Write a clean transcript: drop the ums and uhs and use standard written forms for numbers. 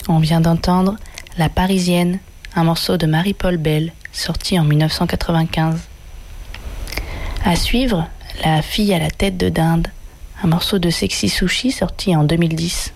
On vient d'entendre La Parisienne, un morceau de Marie-Paul Bell, sorti en 1995. À suivre, La Fille à la tête de dinde, un morceau de Sexy Sushi sorti en 2010.